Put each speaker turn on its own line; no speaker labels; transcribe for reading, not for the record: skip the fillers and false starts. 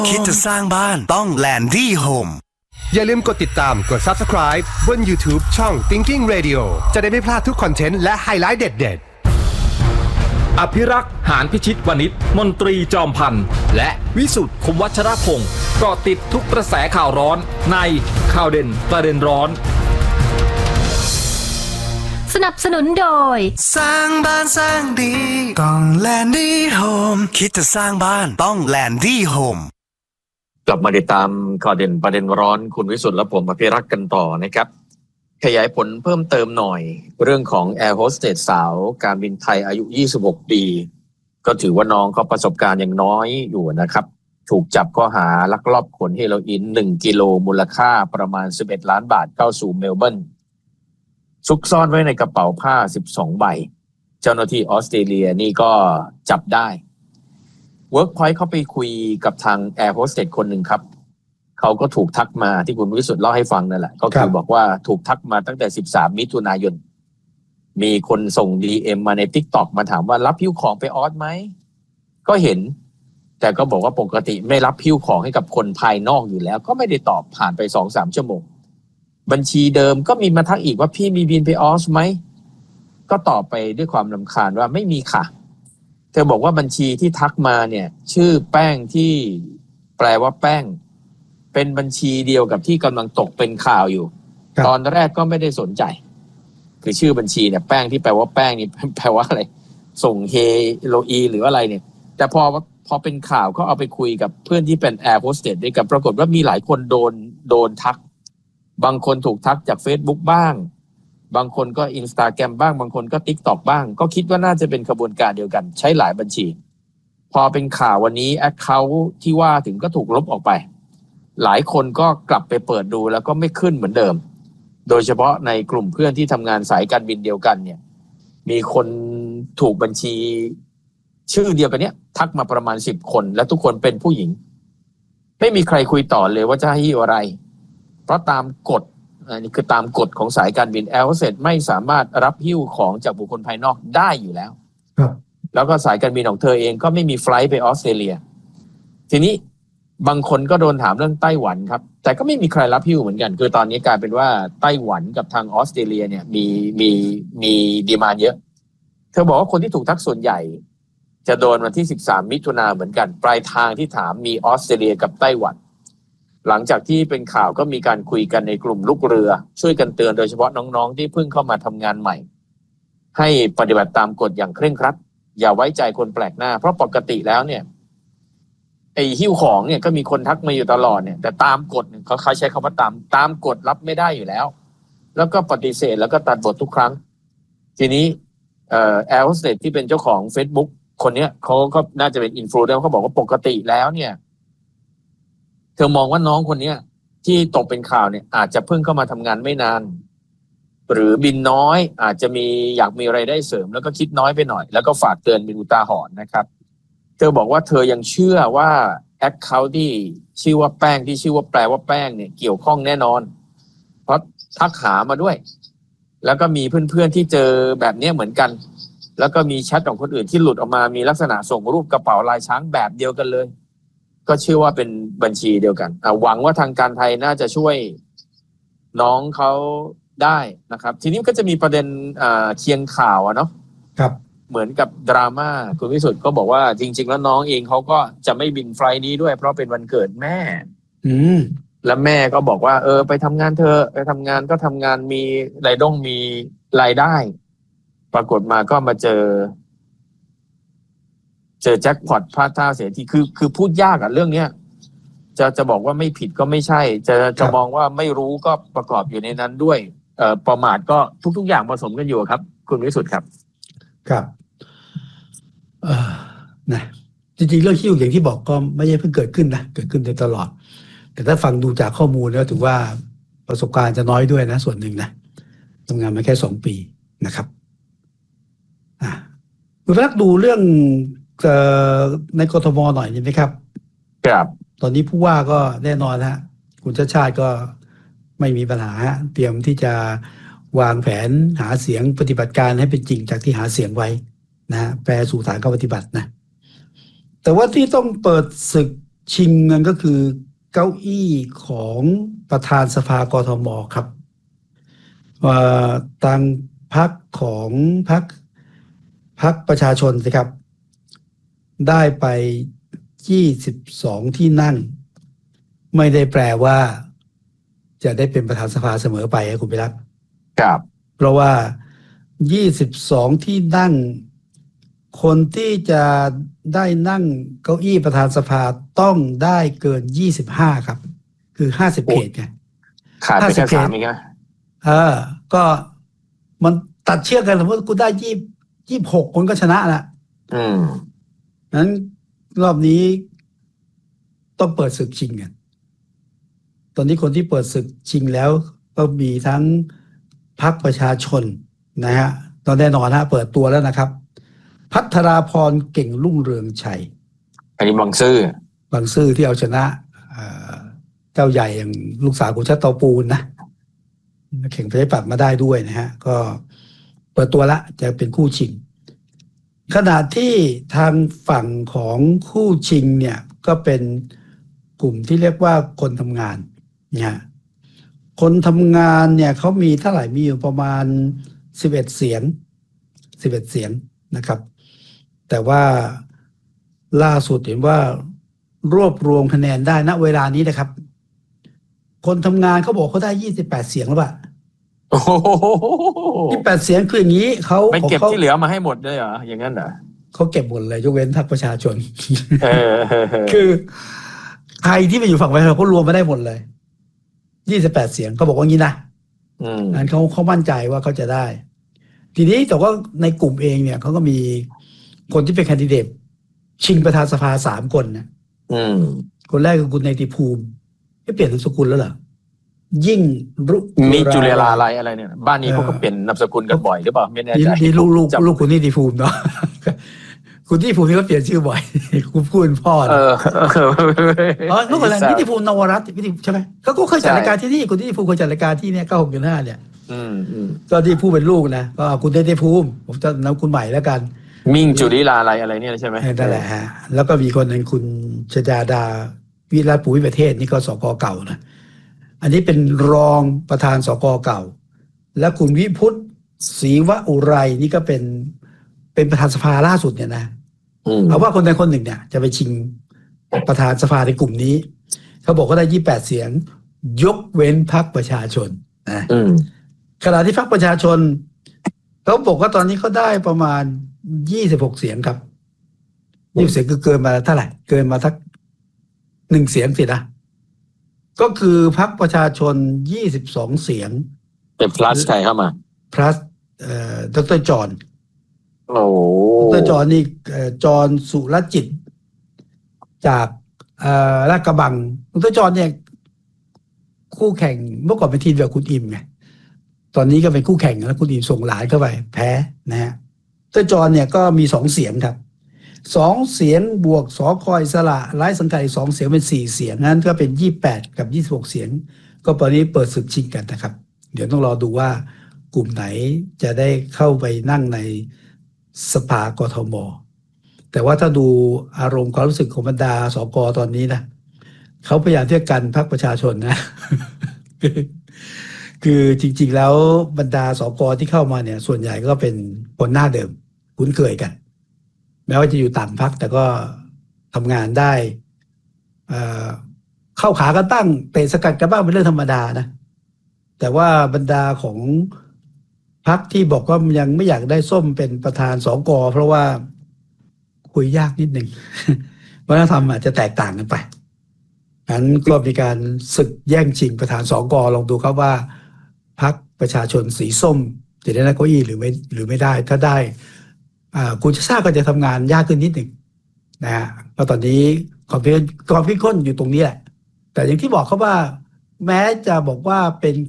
คิดจะสร้างบ้านต้อง Landy Home
อย่าลืมกดติดตามกด Subscribe บน YouTube ช่อง Thinking Radio จะได้ไม่พลาดทุกคอนเทนต์และไฮไลท์เด็ดๆ
อภิรักษ์หานพิชิตวณิชมนตรีจอมพันธ์และวิสุทธิ์คมวัชรพงศ์เกาะติดทุกกระแสข่าวร้อนในข่าวเด่นประเด็นร้อน
สนับสนุนโดย
สร้างบ้านสร้างดีต้อง Landy Home คิดจะสร้างบ้านต้อง Landy Home
กลับมาติดตามข่าวเด่นประเด็นร้อนคุณวิสุทธิ์และผมอภิรักษ์กันต่อนะครับขยายผลเพิ่มเติมหน่อยเรื่องของแอร์โฮสเตสสาวการบินไทยอายุ26ปีก็ถือว่าน้องเขาประสบการณ์อย่างน้อยอยู่นะครับถูกจับข้อหาลักลอบขนเฮโรอีน1กิโลมูลค่าประมาณ11ล้านบาทเข้าสู่เมลเบิร์นซุกซ่อนไว้ในกระเป๋าผ้า12ใบเจ้าหน้าที่ออสเตรเลียนี่ก็จับได้Workpoint เขาไปคุยกับทางแอร์โฮสเตสคนหนึ่งครับเขาก็ถูกทักมาที่คุณวิสุทธิ์เล่าให้ฟังนั่นแหละก็คือบอกว่าถูกทักมาตั้งแต่13มิถุนายนมีคนส่ง DM มาใน TikTok มาถามว่ารับหิ้วของไปออสไหมก็เห็นแต่ก็บอกว่าปกติไม่รับหิ้วของให้กับคนภายนอกอยู่แล้วก็ไม่ได้ตอบผ่านไป 2-3 ชั่วโมงบัญชีเดิมก็มีมาทักอีกว่าพี่มีบินไปออสไหมก็ตอบไปด้วยความรำคาญว่าไม่มีค่ะเธอบอกว่าบัญชีที่ทักมาเนี่ยชื่อแป้งที่แปลว่าแป้งเป็นบัญชีเดียวกับที่กำลังตกเป็นข่าวอยู่ตอนแรกก็ไม่ได้สนใจคือชื่อบัญชีเนี่ยแป้งที่แปลว่าแป้งนี่แปลว่าอะไรส่งเฮโรอีหรืออะไรเนี่ยแต่พอเป็นข่าวก็เอาไปคุยกับเพื่อนที่เป็นแอร์โฮสเตสด้วยกันปรากฏว่ามีหลายคนโดนทักบางคนถูกทักจาก Facebook บ้างบางคนก็ Instagram บ้างบางคนก็ TikTok บ้างก็คิดว่าน่าจะเป็นขบวนการเดียวกันใช้หลายบัญชีพอเป็นข่าววันนี้ Account ที่ว่าถึงก็ถูกลบออกไปหลายคนก็กลับไปเปิดดูแล้วก็ไม่ขึ้นเหมือนเดิมโดยเฉพาะในกลุ่มเพื่อนที่ทำงานสายการบินเดียวกันเนี่ยมีคนถูกบัญชีชื่อเดียวกันเนี้ยทักมาประมาณ10คนและทุกคนเป็นผู้หญิงไม่มีใครคุยต่อเลยว่าจะให้อะไรเพราะตามกฎนี่คือตามกฎของสายการบินแอร์โฮสเตสไม่สามารถรับหิ้วของจากบุคคลภายนอกได้อยู่แล้วแล้วก็สายการบินของเธอเองก็ไม่มีไฟลท์ไปออสเตรเลียทีนี้บางคนก็โดนถามเรื่องไต้หวันครับแต่ก็ไม่มีใครรับหิ้วเหมือนกันคือตอนนี้กลายเป็นว่าไต้หวันกับทางออสเตรเลียเนี่ยมีดีมานด์เยอะเธอบอกว่าคนที่ถูกทักส่วนใหญ่จะโดนวันที่13มิถุนายนเหมือนกันปลายทางที่ถามมีออสเตรเลียกับไต้หวันหลังจากที่เป็นข่าวก็มีการคุยกันในกลุ่มลูกเรือช่วยกันเตือนโดยเฉพาะน้องๆที่เพิ่งเข้ามาทำงานใหม่ให้ปฏิบัติตามกฎอย่างเคร่งครัดอย่าไว้ใจคนแปลกหน้าเพราะปกติแล้วเนี่ยไอ้หิ้วของเนี่ยก็มีคนทักมาอยู่ตลอดเนี่ยแต่ตามกฎเขาใช้คำว่าตามกฎรับไม่ได้อยู่แล้วแล้วก็ปฏิเสธแล้วก็ตัดบททุกครั้งทีนี้แอร์โฮสเตสที่เป็นเจ้าของ Facebook คนเนี้ยเขาก็น่าจะเป็นอินฟลูเอนเซอร์เขาบอกว่าปกติแล้วเนี่ยเธอมองว่าน้องคนนี้ที่ตกเป็นข่าวเนี่ยอาจจะเพิ่งเข้ามาทำงานไม่นานหรือบินน้อยอาจจะอยากมีรายได้เสริมแล้วก็คิดน้อยไปหน่อยแล้วก็ฝากเตือนเป็นอุทาหรณ์นะครับเธอบอกว่าเธอยังเชื่อว่าแอคเคาท์ที่ชื่อว่าแป้งที่ชื่อว่าแปลว่าแป้งเนี่ยเกี่ยวข้องแน่นอนเพราะทักหามาด้วยแล้วก็มีเพื่อนๆที่เจอแบบนี้เหมือนกันแล้วก็มีแชทของคนอื่นที่หลุดออกมามีลักษณะส่งรูปกระเป๋าลายช้างแบบเดียวกันเลยก็เชื่อว่าเป็นบัญชีเดียวกันหวังว่าทางการไทยน่าจะช่วยน้องเขาได้นะครับทีนี้ก็จะมีประเด็นเคียงข่าวเนาะครับเหมือนกับดราม่าคุณวิสุทธิ์ก็บอกว่าจริงๆแล้วน้องเองเขาก็จะไม่บินไฟล์นี้ด้วยเพราะเป็นวันเกิดแม่แล้วแม่ก็บอกว่าไปทำงานเธอไปทำงานก็ทำงานมีมีรายได้ปรากฏมาก็มาเจอแจ็คพอตพลาดท่าเสียทีคือพูดยากเรื่องเนี้ยจะบอกว่าไม่ผิดก็ไม่ใช่จะมองว่าไม่รู้ก็ประกอบอยู่ในนั้นด้วยประมาทก็ทุกอย่างผสมกันอยู่ครับคุณวิสุทธิ์ครับ
ครับนะจริงๆเรื่องหิ้วอย่างที่บอกก็ไม่ใช่เพิ่งเกิดขึ้นนะเกิดขึ้นตลอดแต่ถ้าฟังดูจากข้อมูลแล้วถือว่าประสบการณ์จะน้อยด้วยนะส่วนหนึ่งนะทำงานมาแค่2 ปีนะครับคุณรักดูเรื่องในกทมหน่อยใช่ไหมครับ
ครับ
ตอนนี้ผู้ว่าก็แน่นอนฮะคุณชาติชาติก็ไม่มีปัญหาเตรียมที่จะวางแผนหาเสียงปฏิบัติการให้เป็นจริงจากที่หาเสียงไว้นะแปลสู่ฐานการปฏิบัตินะแต่ว่าที่ต้องเปิดศึกชิงเงินก็คือเก้าอี้ของประธานสภากทมครับทางพรรคของพรรคประชาชนสิครับได้ไป22ที่นั่งไม่ได้แปลว่าจะได้เป็นประธานสภาเสมอไปครับคุณพิรักษ์
ครับ
เพราะว่า22ที่นั่งคนที่จะได้นั่งเก้าอี้ประธานสภาต้องได้เกิน25ครับคือ50เขตไง
ขาดไปแค่3เองนะ
ก็มันตัดเชือกกันสมมติกูได้26คนก็ชนะละนั้นรอบนี้ต้องเปิดศึกชิงกันตอนนี้คนที่เปิดศึกชิงแล้วก็มีทั้งพรรคประชาชนนะฮะตอนแน่นอนฮะเปิดตัวแล้วนะครับภัทราพรเก่งรุ่งเรืองชัย
อันนี้บางซื่อ
ที่เอาชนะเจ้าใหญ่อย่างลูกสาวของชัดเตาปูนนะแข่งประชาธิปัตย์มาได้ด้วยนะฮะก็เปิดตัวละจะเป็นคู่ชิงขณะที่ทางฝั่งของคู่ชิงเนี่ยก็เป็นกลุ่มที่เรียกว่าคนทำงานเนี่ยคนทำงานเนี่ยเขามีเท่าไหร่มีอยู่ประมาณ11เสียงนะครับแต่ว่าล่าสุดเห็นว่ารวบรวมคะแนนได้ณเวลานี้นะครับคนทำงานเขาบอกเขาได้28เสียงแล้วป่ะ28เสียงคืออย่างนี้เขา
ไม่เก็บที่เหลือมาให้หมดเลยเหรออย่างนั้นเหรอ
เขาเก็บหมดเลยยกเว้นพรรคประชาชนคือใครที่ไปอยู่ฝั่งประชาชนเขารวมมาได้หมดเลย28เสียงเขาบอกว่างี้นะนั้นเขามั่นใจว่าเขาจะได้ทีนี้แต่ว่าในกลุ่มเองเนี่ยเขาก็มีคนที่เป็นแคนดิเดตชิงประธานสภา3คนนะคนแรกคือคุณเนติภูมิเปลี่ยนนามสกุลแล้วเหรอยิ่ง
มีจุฬาลัยอะไรเนี่ยบ้านนี้เขาก็เปลี่ยนนามสกุลกันบ่อยหรือเปล่าไม่แน่ใจ
นี่ลูกคุณเนติภูมิเนาะคุณเนติภูมินี่ก็เปลี่ยนชื่อบ่อยคุณพูดพ่อลูกอะไรเนติภูมินวรัตน์ใช่ไหมเขาก็เคยจัดรายการที่นี่คุณเนติภูมิเคยจัดรายการที่เนี่ย96.5เนี่ยก็ที่พูดเป็นลูกนะก็คุณเนติภูมิผมจะนำคุณใหม่แล้วกัน
มิ่งจุฬาลัยอะไรเนี่ยใช่ไหม
นั่นแหละฮะแล้วก็มีคนหนึ่งคุณชยาดาวิรัตปุ๋ยประเทศนี่ก็สกเก่านะอันนี้เป็นรองประธานสกเก่าและคุณวิพุทธศรีวอุไรนี่ก็เป็นประธานสภาล่าสุดเนี่ยนะเอาว่าคนใดคนหนึ่งเนี่ยจะไปชิงประธานสภาในกลุ่มนี้เขาบอกเขาได้28เสียงยกเว้นพรรคประชาชนนะขณะที่พรรคประชาชนเขาบอกว่าตอนนี้เขาได้ประมาณ26เสียงครับ20เสียงคือเกินมาเท่าไหร่เกินมาทัก1เสียงสินะก็คือพรรคประชาชน22เสียง
เป็น plus ใครเข้ามา
plus ดร.จรดร.จรนี่จรสุรจิตจากลาดกระบังดร.จรเนี่ยคู่แข่งเมื่อก่อนเป็นทีมเดียวกับคุณอิมไงตอนนี้ก็เป็นคู่แข่งแล้วคุณอิมส่งหลานเข้าไปแพ้นะฮะดร.จรเนี่ยก็มี2เสียงครับ2เสียงบวกสคอยสละไร้สังกัดอีก2เสียงเป็น4เสียงนั้นก็เป็น28กับ26เสียงก็ตอนนี้เปิดศึกชิงกันนะครับเดี๋ยวต้องรอดูว่ากลุ่มไหนจะได้เข้าไปนั่งในสภากทมแต่ว่าถ้าดูอารมณ์ความรู้สึกของบรรดาสกตอนนี้นะเขาพยายามที่จะกันพรรคประชาชนนะ คือจริงๆแล้วบรรดาสกที่เข้ามาเนี่ยส่วนใหญ่ก็เป็นคนหน้าเดิมคุ้นเคยกันแม้ว่าจะอยู่ต่างพรรคแต่ก็ทำงานได้เข้าขากันบ้างเตะสกัดกันบ้างเป็นเรื่องธรรมดานะแต่ว่าบรรดาของพรรคที่บอกว่ายังไม่อยากได้ส้มเป็นประธานสกเพราะว่าคุยยากนิดหนึ่งวัฒนธรรมอาจจะแตกต่างกันไปงั้นก็มีการศึกแย่งชิงประธานสกลองดูครับว่าพรรคประชาชนสีส้มจะได้เก้าอี้หรือไม่ได้ถ้าได้คุณชาติชาติก็จะทำงานยากขึ้นนิดหนึ่งนะฮะเพราะตอนนี้ความเข้มข้นอยู่ตรงนี้แหละแต่อย่างที่บอกเขาว่าแม้จะบอกว่าเป็น